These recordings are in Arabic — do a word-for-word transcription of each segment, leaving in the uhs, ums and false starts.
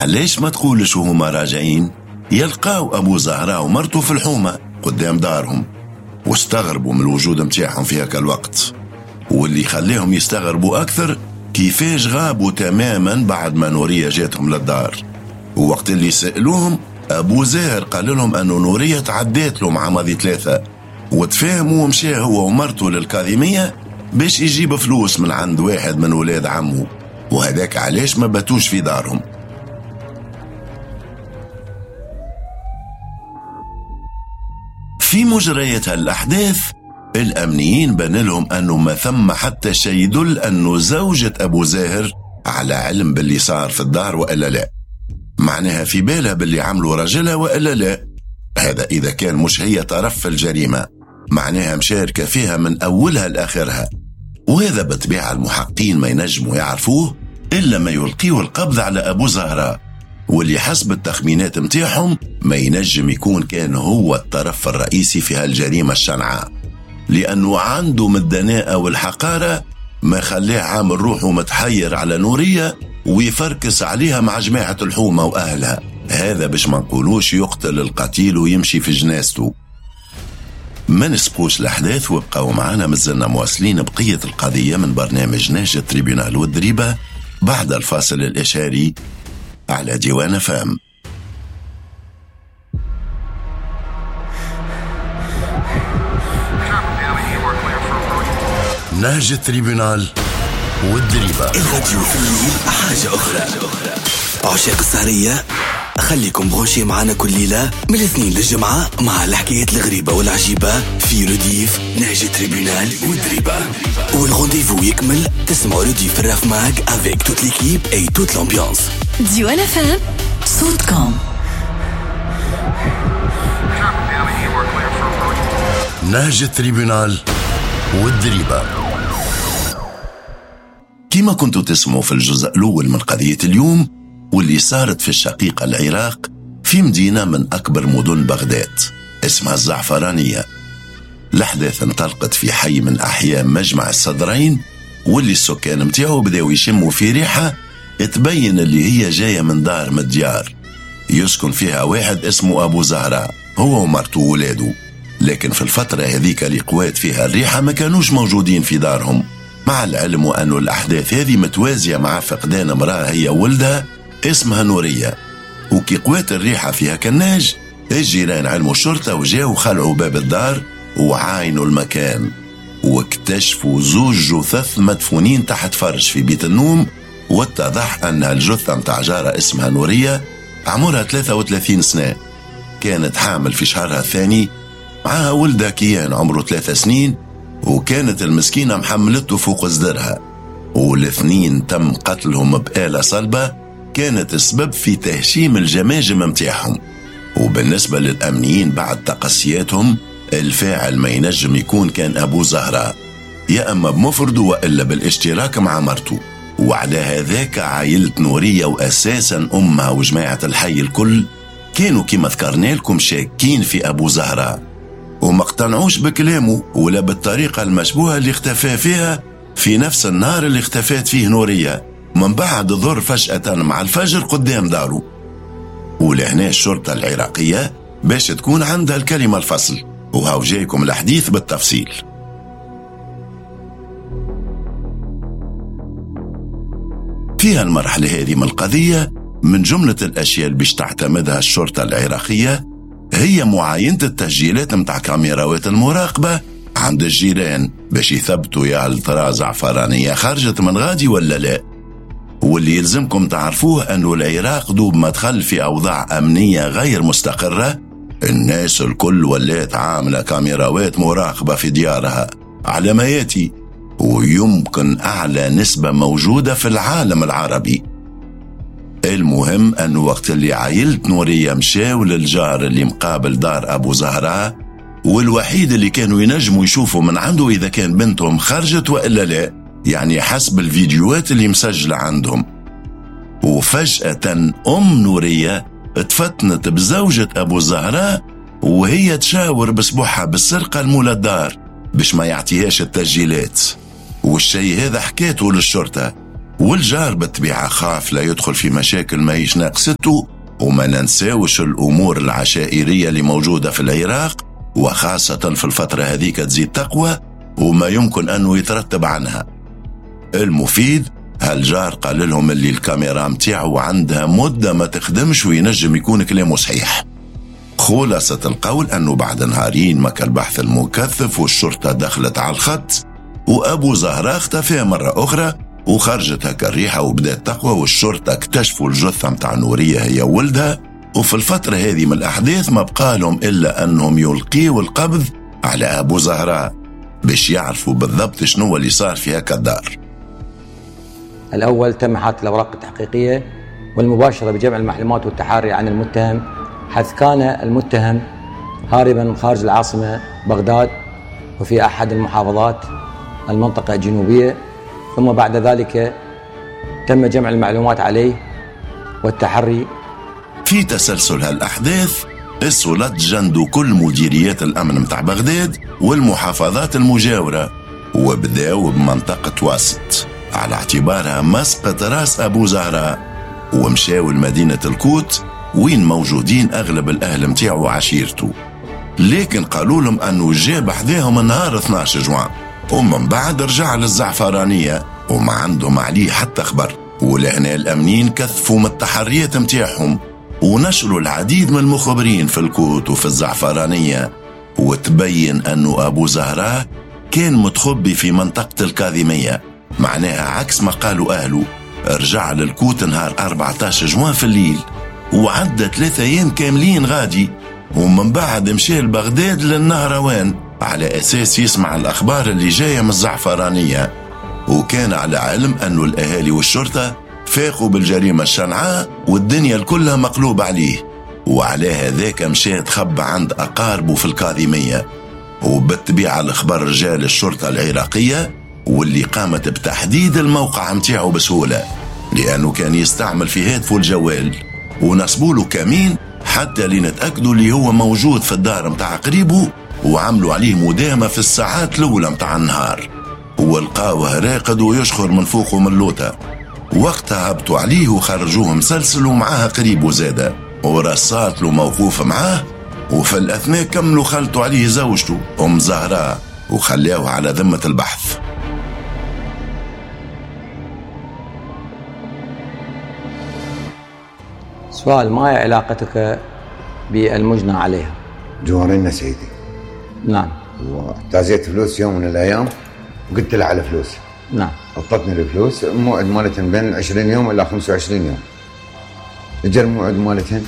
علاش ما تقولش وهما راجعين يلقاو أبو زهراء ومرته في الحومة قدام دارهم، واستغربوا من الوجود متاعهم في هكا الوقت. واللي خليهم يستغربوا أكثر كيفاش غابوا تماما بعد ما نورية جاتهم للدار. ووقت اللي سألوهم أبو زاهر قال لهم أنه نورية تعديت له مع ماضي ثلاثة، وتفاهموا ومشى هو ومرته للكاظمية باش يجيب فلوس من عند واحد من ولاد عمه، وهذاك علاش ما باتوش في دارهم. في مجريات الأحداث الأمنيين بان لهم أنه ما ثم حتى شيء يدل أنه زوجة أبو زاهر على علم باللي صار في الدار وإلا لا، معناها في بالها باللي عملوا رجلها وإلا لا. هذا إذا كان مش هي طرف في الجريمة، معناها مشاركة فيها من أولها لآخرها. وهذا بطبيعة المحققين ما ينجموا يعرفوه إلا ما يلقيه القبض على أبو زهراء، واللي حسب التخمينات متاعهم ما ينجم يكون كان هو الطرف الرئيسي في هالجريمة الشنعاء، لأنه عنده من الدناءة والحقارة ما خليه عامل روحه متحير على نورية ويفركس عليها مع جماعة الحومة وأهلها. هذا باش ما نقولوش يقتل القتيل ويمشي في جنازته. ما نسبقوش الأحداث وابقوا معنا، مازلنا مواصلين بقية القضية من برنامج نهج التريبيونال والدريبة بعد الفاصل الإشاري على ديوان فام. نهج التريبيونال والدريبة الراديو في الليل حاجة أخرى. عشاق السهرية خليكم بغوشي معنا كل ليلة من الاثنين للجمعة مع الحكايات الغريبة والعجيبة في رديف نهج التريبيونال والدريبة. والغونديفو يكمل تسمعوا رديف الراف ماك avec toute l'équipe et toute l'ambiance. ديوان فام صوتكم. نهج التريبيونال والدريبة. كما كنتوا تسمعوا في الجزء الأول من قضية اليوم واللي صارت في الشقيقة العراق في مدينة من أكبر مدن بغداد اسمها الزعفرانية. الأحداث انطلقت في حي من أحياء مجمع الصدرين، واللي السكان متاعه بداوا يشموا في ريحة تبين اللي هي جاية من دار من الديار يسكن فيها واحد اسمه أبو زهراء هو ومرته وولاده. لكن في الفترة هذيك اللي قوات فيها الريحة ما كانوش موجودين في دارهم، مع العلم وأنه الأحداث هذه متوازية مع فقدان امرأة هي ولدها اسمها نورية. وكي قوات الريحة فيها كناج الجيران علموا الشرطة وجاوا خلعوا باب الدار وعاينوا المكان، واكتشفوا زوج جثث مدفونين تحت فرش في بيت النوم. واتضح أن الجثة متاع جارة اسمها نورية عمرها ثلاثة وثلاثين سنة، كانت حامل في شهرها الثاني، معها ولدها كيان عمره ثلاثة سنين، وكانت المسكينة محملته فوق صدرها. والاثنين تم قتلهم بآلة صلبة كانت السبب في تهشيم الجماجم متاعهم. وبالنسبة للأمنيين بعد تقصياتهم الفاعل ما ينجم يكون كان أبو زهراء، يا أما بمفرده وإلا بالاشتراك مع مرته. وعلى هذاك عائلة نورية وأساسا أمها وجماعة الحي الكل كانوا كما ذكرنا لكم شاكين في أبو زهراء، وما اقتنعوش بكلامه ولا بالطريقة المشبوهة اللي اختفى فيها في نفس النهار اللي اختفت فيه نورية من بعد ظهر فجأة مع الفجر قدام داره. ولهنا الشرطة العراقية باش تكون عندها الكلمة الفصل، وهاو جايكم الحديث بالتفصيل. فيها المرحلة هذه من القضية من جملة الأشياء اللي باش تعتمدها الشرطة العراقية هي معاينة التسجيلات متاع كاميراوات المراقبة عند الجيران باش يثبتوا يا هل ترى زعفرانية خرجت من غادي ولا لا. واللي يلزمكم تعرفوه أنه العراق دوب ما دخل في أوضاع أمنية غير مستقرة، الناس الكل ولات عاملة كاميراوات مراقبة في ديارها على ما ياتي، ويمكن أعلى نسبة موجودة في العالم العربي. المهم أنه وقت اللي عائلة نورية مشاو للجار اللي مقابل دار أبو زهراء، والوحيد اللي كانوا ينجموا يشوفوا من عنده إذا كان بنتهم خرجت وإلا لا، يعني حسب الفيديوهات اللي مسجلة عندهم. وفجأة أم نورية اتفتنت بزوجة أبو زهراء وهي تشاور بصبوحها بالسرقة المولى الدار باش ما يعطيهاش التسجيلات. والشيء هذا حكيته للشرطة، والجار بالطبيعة خاف لا يدخل في مشاكل ما هيش ناقصته. وما ننساوش الأمور العشائرية اللي موجودة في العراق، وخاصة في الفترة هذيك تزيد تقوى وما يمكن أنه يترتب عنها. المفيد هالجار قال لهم اللي الكاميرا متاعه عندها مدة ما تخدمش وينجم يكون كلامه صحيح. خلاصة القول أنه بعد نهارين مكا البحث المكثف والشرطة دخلت على الخط، وأبو زهراء اختفى مرة أخرى، وخرجت هكا الريحة وبدأت تقوى، والشرطة اكتشفوا الجثة متاع نورية هي ولدها. وفي الفترة هذه من الأحداث ما بقى لهم إلا أنهم يلقيوا القبض على أبو زهراء باش يعرفوا بالضبط شنو اللي صار في هكا الدار. الأول تم إحاطة الأوراق التحقيقية والمباشرة بجمع المعلومات والتحري عن المتهم، حيث كان المتهم هاربا خارج العاصمة بغداد وفي أحد المحافظات المنطقة الجنوبية. ثم بعد ذلك تم جمع المعلومات عليه والتحري. في تسلسل هالأحداث اتصلت جندوا كل مديريات الأمن متاع بغداد والمحافظات المجاورة، وبداوا بمنطقة واسط على اعتبارها مسقط راس أبو زهراء، ومشاو لمدينة الكوت وين موجودين أغلب الأهل متاعه وعشيرته. لكن قالوا لهم أنه جاء بحذاهم النهار اثني عشر جوان، ومن بعد رجع للزعفرانية وما عندهم عليه حتى خبر. ولهنا الأمنين كثفوا من التحريات متاعهم ونشروا العديد من المخبرين في الكوت وفي الزعفرانية، وتبين أنه أبو زهراء كان متخبي في منطقة الكاظمية. معناها عكس ما قالوا أهله، رجع للكوت نهار أربعة عشر جوان في الليل، وعدى ثلاثة أيام كاملين غادي، ومن بعد مشي لبغداد للنهروان على أساس يسمع الأخبار اللي جاية من الزعفرانية. وكان على علم أنه الأهالي والشرطة فاقوا بالجريمة الشنعاء والدنيا الكلها مقلوب عليه، وعلى هذاك مشي تخبى عند أقاربه في الكاظمية. وبالطبيعة الأخبار رجال الشرطة العراقية واللي قامت بتحديد الموقع متاعه بسهولة، لأنه كان يستعمل في هاتفه الجوال، ونصبوا له كمين حتى لنتأكدوا اللي هو موجود في الدار متاع قريبه، وعملوا عليه مداهمة في الساعات الأولى متاع النهار، والقاوه راقد ويشخر من فوقه من لوطة. وقتها هبطوا عليه وخرجوه مسلسل ومعاه قريبه زادة، ورصات له موقوف معاه، وفي الأثناء كملوا خلطوا عليه زوجته أم زهراء وخليوه على ذمة البحث. سؤال: ما هي علاقتك بالمجنى عليها؟ جوارنا سيدي. نعم. واحتاجت فلوس يوم من الأيام وقلت لها على فلوس. نعم. أعطتني الفلوس، الموعد مالتهن بين عشرين يوم إلى خمسة وعشرين يوم. اجى الموعد مالتهن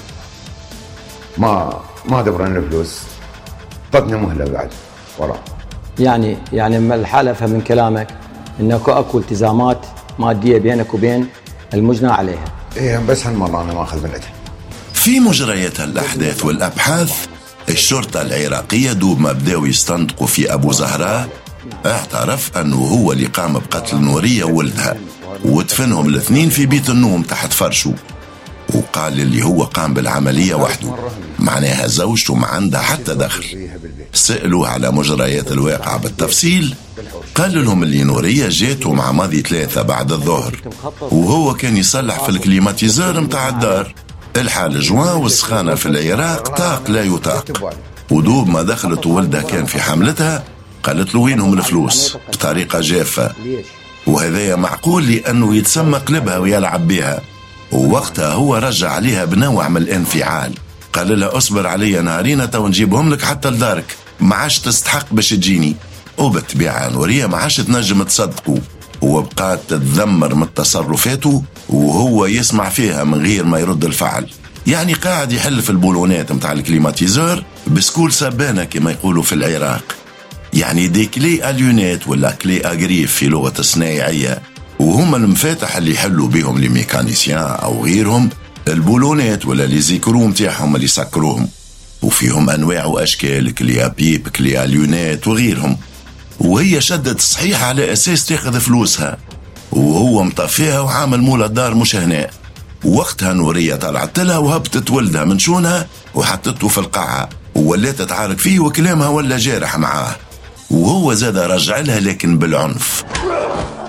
ما ما دبرن الفلوس، أعطتني مهلة بعد ورا. يعني يعني من الحالة أفهم من كلامك إنك أكو التزامات مادية بينك وبين المجنى عليها. إيه بس هالمرة أنا ما أخذ بنتها. في مجريات الأحداث والأبحاث الشرطة العراقية دوب ما بداوا يستنطقوا في أبو زهراء اعترف أنه هو اللي قام بقتل نورية وولدها، ودفنهم الاثنين في بيت النوم تحت فرشه، وقال اللي هو قام بالعملية وحده، معناها زوجته ما عندها حتى دخل. سألوه على مجريات الواقعة بالتفصيل، قال لهم اللي نورية جاته مع ماضي ثلاثة بعد الظهر، وهو كان يصلح في الكليماتيزور متاع الدار. الحال جوان والسخانة في العراق طاق لا يطاق، ودوب ما دخلت وولدها كان في حملتها قالت له وينهم الفلوس بطريقة جافة، وهذا معقول لأنه يتسمى قلبها ويلعب بها. ووقتها هو رجع عليها بنوع من الانفعال، قال لها اصبر علي نهارين تو نجيبهم لك حتى لدارك، ما عادش تستحق باش تجيني. وبالطبيعة نورية ما عادش تنجم تصدقه، وبقات تتذمر من تصرفاته وهو يسمع فيها من غير ما يرد الفعل. يعني قاعد يحل في البولونات متاع الكليماتيزور بسكول سبانة كما يقولوا في العراق، يعني دي كلي اليونات ولا كلي اغريف في لغة الصنايعية، وهم المفاتح اللي يحلوا بهم لي ميكانيسيان او غيرهم البولونات ولا لي زيكرو متاعهم اللي يسكروهم، وفيهم انواع واشكال كلي بيب كلي اليونات وغيرهم. وهي شدت صحيح على اساس تاخذ فلوسها، وهو مطفيها وعامل مولا الدار مش هنا. وقتها نورية طلعت لها وهبطت ولدها من شونها وحطته في القاعة، وولات تعارك فيه وكلامها ولا جارح معاه، وهو زاد رجع لها لكن بالعنف.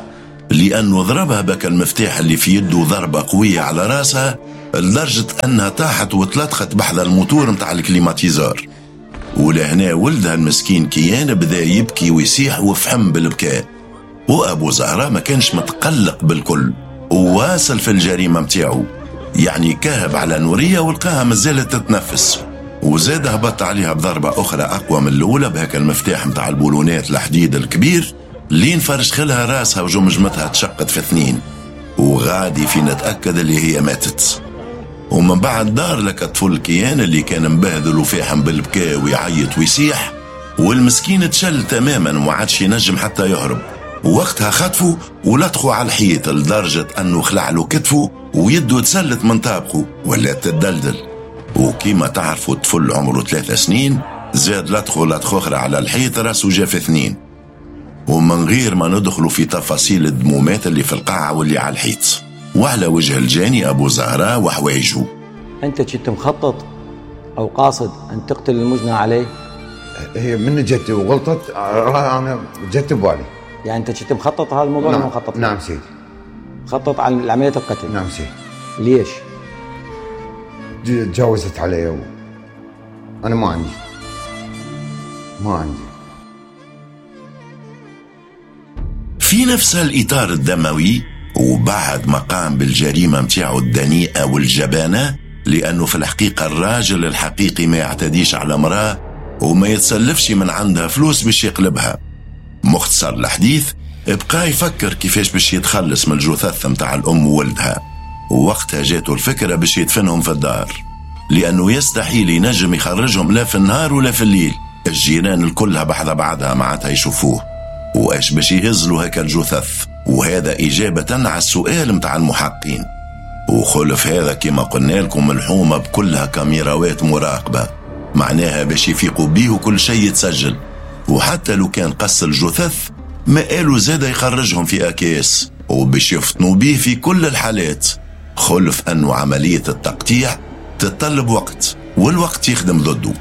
لأنه ضربها بك المفتاح اللي في يده ضربة قوية على راسها لدرجة أنها طاحت وتلطخت بحذا الموتور متاع الكليماتيزور. ولهنا ولدها المسكين كيان بدا يبكي ويسيح وفحم بالبكاء. وأبو زهرة ما كانش متقلق بالكل وواصل في الجريمة متاعه، يعني كاهب على نورية ولقاها مازالت تتنفس، وزاد هبط عليها بضربة أخرى أقوى من الأولى بهاك المفتاح متاع البولونات الحديد الكبير لين فرش خلها راسها وجمجمتها تشقت في اثنين، وغادي في نتأكد اللي هي ماتت. ومن بعد دار لك الطفل كيان اللي كان مبهذل وفاحم بالبكاء ويعيط ويسيح، والمسكين تشل تماما وما عادش ينجم حتى يهرب. ووقتها خطفوا ولطخوا على الحيط لدرجة أنه خلع له كتفه ويده تسلت من طابقه ولا تدلدل. وكيما تعرفوا الطفل عمره ثلاثة سنين زاد لطخوا لطخ أخرى على الحيط راسه جا في اثنين. ومن غير ما ندخلوا في تفاصيل الدمومات اللي في القاعة واللي على الحيط وعلى وجه الجاني أبو زهرة وحوايجه. أنت كنت مخطط أو قاصد أن تقتل المجنى عليه؟ هي من جت وغلطت أنا جت ببالي. يعني أنت كنت مخطط هذا الموضوع؟ نعم. مخطط؟ نعم سيدي. مخطط على عملية القتل؟ نعم سيدي. ليش؟ تجاوزت علي و... أنا ما عندي ما عندي في نفس الإطار الدموي. وبعد ما قام بالجريمة متاعه الدنيئة والجبانة، لأنه في الحقيقة الراجل الحقيقي ما يعتديش على امرأة وما يتسلفش من عندها فلوس باش يقلبها. مختصر الحديث بقى يفكر كيفاش باش يتخلص من الجثث متاع الأم وولدها، ووقتها جاته الفكرة باش يدفنهم في الدار، لأنه يستحيل ينجم يخرجهم لا في النهار ولا في الليل، الجيران الكلها بحذا بعضها معناتها يشوفوه. وإيش باش يهزلوا هكا الجثث؟ وهذا إجابة على السؤال متاع المحققين. وخلف هذا كما قلنا لكم الحومة بكلها كاميراوات مراقبة، معناها باش يفيقوا بيه وكل شيء يتسجل. وحتى لو كان قص الجثث ما قالوا زاد يخرجهم في أكياس وباش يفطنوا بيه في كل الحالات، خلف أنه عملية التقطيع تتطلب وقت والوقت يخدم ضده.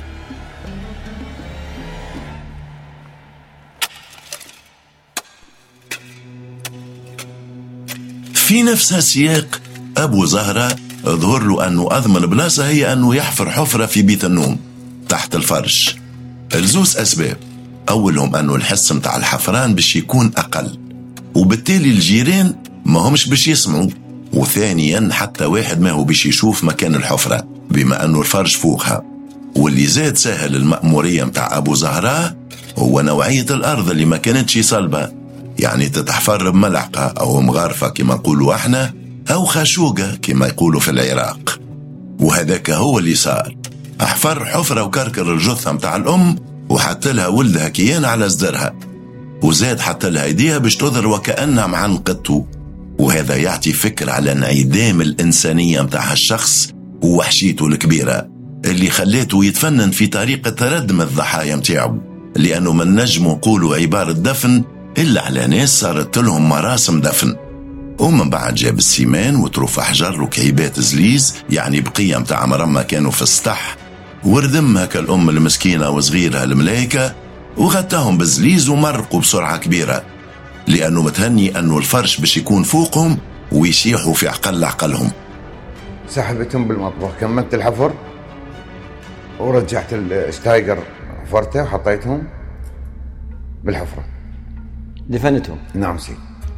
في نفس السياق أبو زهرة ظهر له أنه أضمن بلاصة هي أنه يحفر حفرة في بيت النوم تحت الفرش. الزوز أسباب، أولهم أنه الحس متاع الحفران باش يكون أقل وبالتالي الجيران ما همش باش يسمعوا، وثانيا حتى واحد ما هو باش يشوف مكان الحفرة بما أنه الفرش فوقها. واللي زاد سهل المأمورية متاع أبو زهرة هو نوعية الأرض اللي ما كانتش صلبة، يعني تتحفر بملعقة أو مغارفة كما نقولوا احنا أو خاشوقة كما يقولوا في العراق. وهذاك هو اللي صار، احفر حفرة وكركر الجثة متاع الأم وحط لها ولدها كيان على صدرها، وزاد حط لها ايديها باش تظهر وكأنها معنقته. وهذا يعطي فكرة على انعدام الإنسانية متاع الشخص ووحشيته الكبيرة اللي خليته يتفنن في طريقة ردم الضحايا متاعه، لأنه من نجم نقولوا عبارة دفن إلا على ناس صارت لهم مراسم دفن. ومن بعد جاب السيمان وطروف أحجر وكعيبات زليز، يعني بقية متاع مرمى كانوا في السطح، وردم هكا الأم المسكينة وصغيرها الملايكة وغطاهم بالزليز ومرقوا بسرعة كبيرة، لأنه متهني أنه الفرش باش يكون فوقهم ويشيحوا في عقل عقلهم. سحبتهم بالمطبخ، كملت الحفر ورجعت الشتايجر حفرته وحطيتهم بالحفرة دفنتهم. نعم سيدي.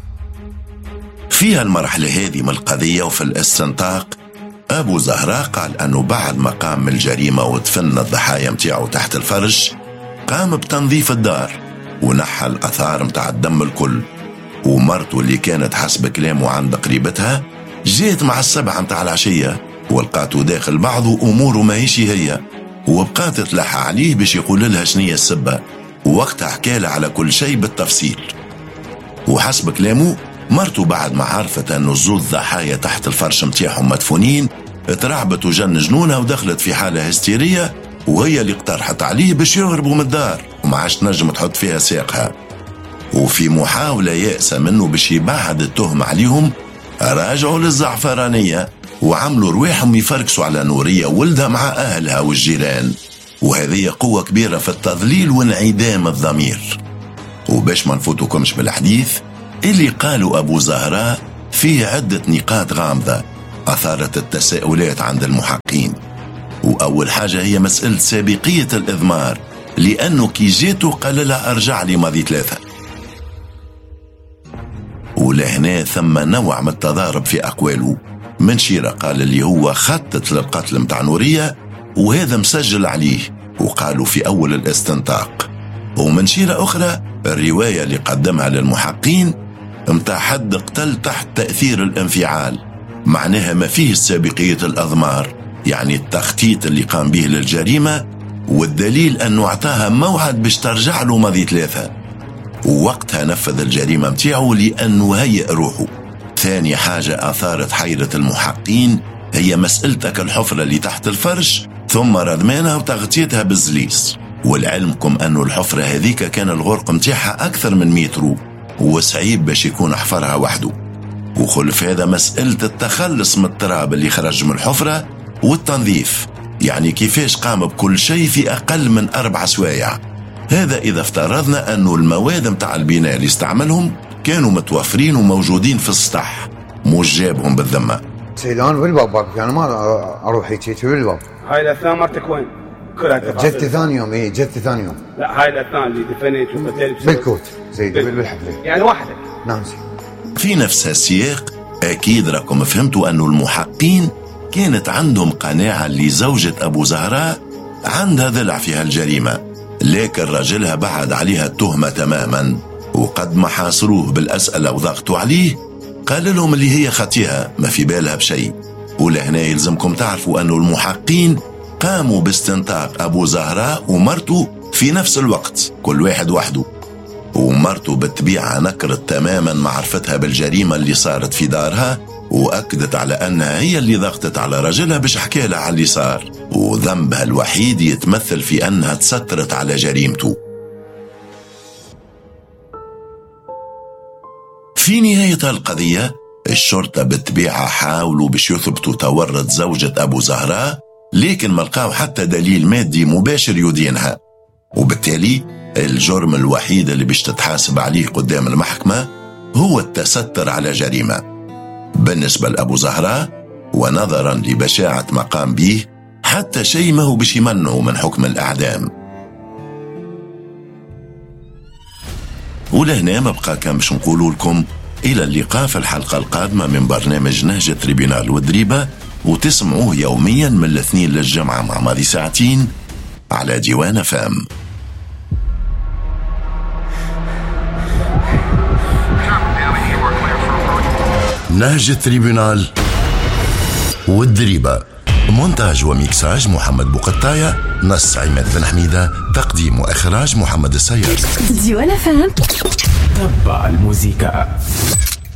في المرحلة هذه من القضية وفي الاستنطاق أبو زهرة قال أنه بعد ما قام من الجريمة ودفن الضحايا متاعه تحت الفرش قام بتنظيف الدار ونحى الأثار متاع الدم الكل. ومرته اللي كانت حسب كلامه عند قريبتها جيت مع السبعة متاع العشية ولقاته داخل بعضه أموره ما هيش هي، وبقات تلح عليه باش يقول لها شنية السبة، ووقتها حكالها على كل شيء بالتفصيل. وحسب كلامه مرته بعد ما عرفت أنه الزوز ضحايا تحت الفرش متاعهم مدفونين اترعبت وجن جنونها ودخلت في حالة هستيرية، وهي اللي اقترحت عليه باش يهربوا من الدار وما عادش تنجم تحط فيها ساقها. وفي محاولة يأسة منه باش يبعد التهم عليهم راجعوا للزعفرانية وعملوا رواحهم يفركسوا على نورية ولدها مع أهلها والجيران، وهذه قوة كبيرة في التضليل وانعدام الضمير. وباش ما نفوتوكمش بالحديث اللي قالوا أبو زهراء فيه عدة نقاط غامضة أثارت التساؤلات عند المحققين. وأول حاجة هي مسألة سابقية الإضمار، لأنه كي جيتو قال لا أرجع لي ماضي ثلاثة. ولهنا ثم نوع من التضارب في أقواله. منشيرة قال اللي هو خطط للقتل متاع نورية وهذا مسجل عليه وقالوا في أول الاستنطاق. ومنشيرة أخرى الرواية اللي قدمها للمحققين متاع حد قتل تحت تأثير الانفعال، معناها ما فيه سابقية الأضمار، يعني التخطيط اللي قام به للجريمة، والدليل أنه اعطاها موعد باش ترجع له ماضي ثلاثة، ووقتها نفذ الجريمة متاعه لأنه هيئ روحه. ثاني حاجة أثارت حيرة المحققين هي مسألتك الحفرة اللي تحت الفرش ثم ردمانها وتغطيتها بالزليس، والعلمكم أنه الحفرة هذيك كان الغرق متاعها أكثر من متر وصعيب باش يكون حفرها وحده. وخلف هذا مسألة التخلص من التراب اللي خرج من الحفرة والتنظيف، يعني كيفاش قام بكل شيء في أقل من أربع سوايع. هذا إذا افترضنا أنه المواد متاع البناء اللي استعملهم كانوا متوفرين وموجودين في السطح، مش جابهم بالذمة. سيلان بالباب باك، أنا ما أروح هيك بالباب. هاي الأثناء مرتك وين؟ جت ثاني يوم. إيه جت ثاني يوم. لا هاي الأثناء اللي دفنت وقتلت بالكوت زي بالحفلة يعني وحدك. نعم. في نفس السياق أكيد راكم فهمتوا أنه المحققين كانت عندهم قناعة اللي زوجة أبو زهراء عندها ضلع في هالجريمة، لكن راجلها بعد عليها التهمة تماما، وقد ما حاصروه بالأسئلة وضغطوا عليه قال لهم اللي هي خطيها ما في بالها بشيء. ولهنا يلزمكم تعرفوا أنه المحققين قاموا باستنطاق أبو زهراء ومرته في نفس الوقت، كل واحد وحده، ومرته بالطبيعة نكرت تماما معرفتها بالجريمة اللي صارت في دارها، وأكدت على أنها هي اللي ضغطت على رجلها باش حكى لها على اللي صار، وذنبها الوحيد يتمثل في أنها تسترت على جريمته. في نهاية القضية الشرطة بالطبيعة حاولوا باش يثبتوا تورط زوجة أبو زهراء، لكن ما لقاو حتى دليل مادي مباشر يدينها، وبالتالي الجرم الوحيد اللي باش تتحاسب عليه قدام المحكمة هو التستر على جريمة. بالنسبة لأبو زهراء ونظرا لبشاعة ما قام به حتى شيء ما هو باش يمنعه من حكم الأعدام. ولهنا ما بقى كان باش نقولوا لكم إلى اللقاء في الحلقة القادمة من برنامج نهج تريبينال والدريبة، وتسمعوه يوميا من الاثنين للجمعة مع ماضي ساعتين على ديوان فام. نهج تريبينال والدريبة، مونتاج وميكساج محمد بوقطاية، نص عماد بن حميدة، تقديم وإخراج محمد السيار. ديوان فام. تبع الموسيقى.